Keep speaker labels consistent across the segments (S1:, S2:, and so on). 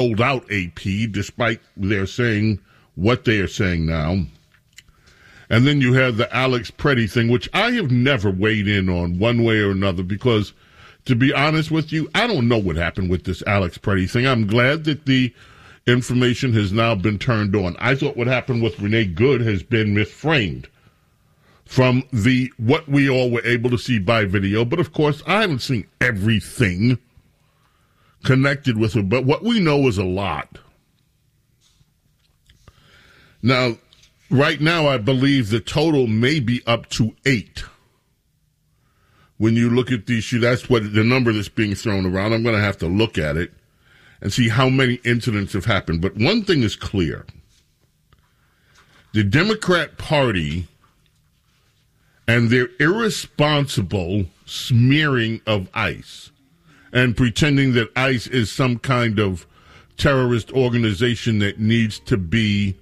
S1: sold out AP, despite their saying what they are saying now. And then you have the Alex Preddy thing, which I have never weighed in on one way or another because, to be honest with you, I don't know what happened with this Alex Preddy thing. I'm glad that the information has now been turned on. I thought what happened with Renee Good has been misframed from what we all were able to see by video. But, of course, I haven't seen everything connected with her. But what we know is a lot. Now, right now, I believe the total may be up to 8. When you look at the issue, that's what the number that's being thrown around. I'm going to have to look at it and see how many incidents have happened. But one thing is clear. The Democrat Party and their irresponsible smearing of ICE and pretending that ICE is some kind of terrorist organization that needs to be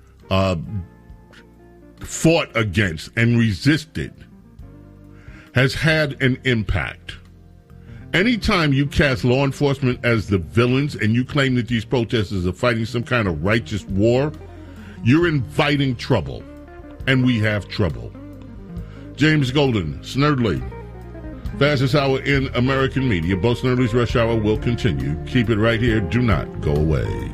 S1: fought against and resisted has had an impact. Anytime you cast law enforcement as the villains and you claim that these protesters are fighting some kind of righteous war, you're inviting trouble. And we have trouble. James Golden, Snerdley, fastest hour in American media. Both Snerdley's Rush Hour will continue. Keep it right here. Do not go away.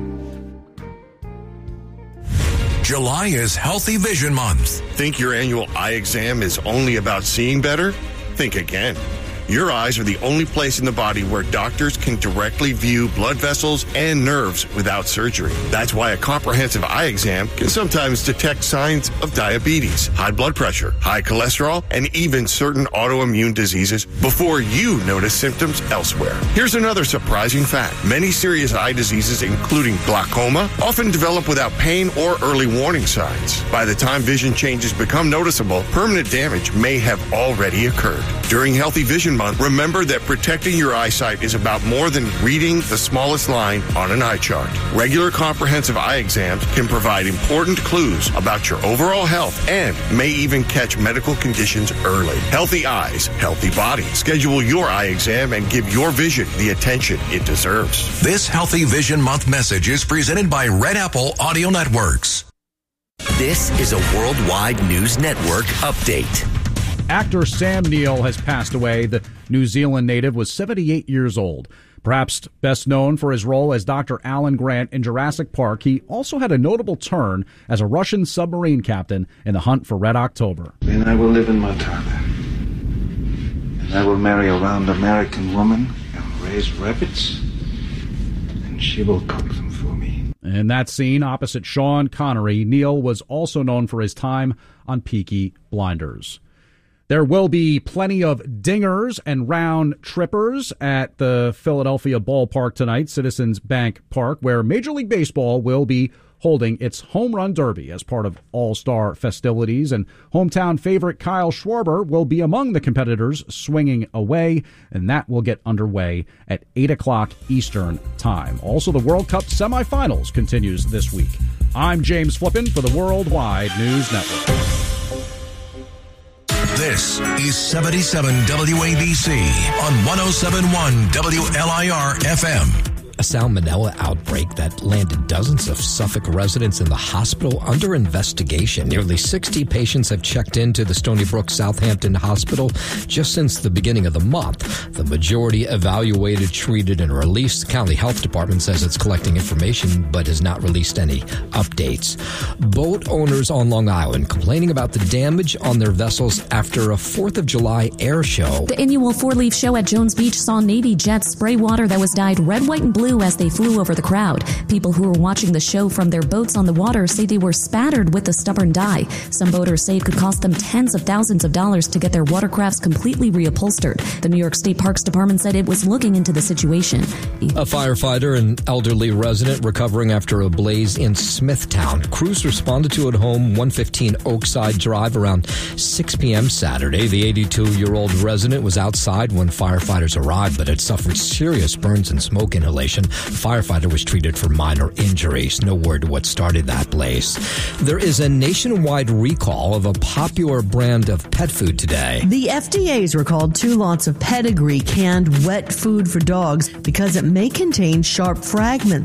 S2: July is Healthy Vision Month.
S3: Think your annual eye exam is only about seeing better? Think again. Your eyes are the only place in the body where doctors can directly view blood vessels and nerves without surgery. That's why a comprehensive eye exam can sometimes detect signs of diabetes, high blood pressure, high cholesterol, and even certain autoimmune diseases before you notice symptoms elsewhere. Here's another surprising fact. Many serious eye diseases, including glaucoma, often develop without pain or early warning signs. By the time vision changes become noticeable, permanent damage may have already occurred. During Healthy Vision Month, remember that protecting your eyesight is about more than reading the smallest line on an eye chart. Regular comprehensive eye exams can provide important clues about your overall health and may even catch medical conditions early. Healthy eyes, healthy body. Schedule your eye exam and give your vision the attention it deserves.
S2: This Healthy Vision Month message is presented by Red Apple Audio Networks.
S4: This is a Worldwide News Network update.
S5: Actor Sam Neill has passed away. The New Zealand native was 78 years old. Perhaps best known for his role as Dr. Alan Grant in Jurassic Park, he also had a notable turn as a Russian submarine captain in the hunt for Red October.
S6: Then I will live in Montana. And I will marry a round American woman and raise rabbits. And she will cook them for me.
S5: In that scene opposite Sean Connery, Neill was also known for his time on Peaky Blinders. There will be plenty of dingers and round trippers at the Philadelphia ballpark tonight, Citizens Bank Park, where Major League Baseball will be holding its home run derby as part of all-star festivities, and hometown favorite Kyle Schwarber will be among the competitors swinging away, and that will get underway at 8 o'clock Eastern Time. Also, the World Cup semifinals continues this week. I'm James Flippin for the Worldwide News Network.
S2: This is 77 WABC on 107.1 WLIR FM.
S7: A salmonella outbreak that landed dozens of Suffolk residents in the hospital under investigation. Nearly 60 patients have checked into the Stony Brook Southampton Hospital just since the beginning of the month. The majority evaluated, treated, and released. The county health department says it's collecting information but has not released any updates. Boat owners on Long Island complaining about the damage on their vessels after a 4th of July air show.
S8: The annual four-leaf show at Jones Beach saw Navy jets spray water that was dyed red, white, and blue as they flew over the crowd. People who were watching the show from their boats on the water say they were spattered with the stubborn dye. Some boaters say it could cost them tens of thousands of dollars to get their watercrafts completely reupholstered. The New York State Parks Department said it was looking into the situation.
S7: A firefighter and elderly resident recovering after a blaze in Smithtown. Crews responded to at home 115 Oakside Drive around 6 p.m. Saturday. The 82-year-old resident was outside when firefighters arrived but had suffered serious burns and smoke inhalation. explosion. A firefighter was treated for minor injuries. No word what started that blaze. There is a nationwide recall of a popular brand of pet food today.
S9: The FDA's recalled 2 lots of Pedigree canned wet food for dogs because it may contain sharp fragments